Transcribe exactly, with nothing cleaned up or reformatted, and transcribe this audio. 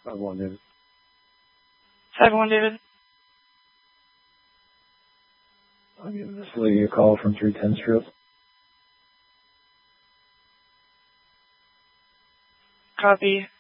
five one, David. five one, David. I'll give this lady a call from three ten Stroke. Copy.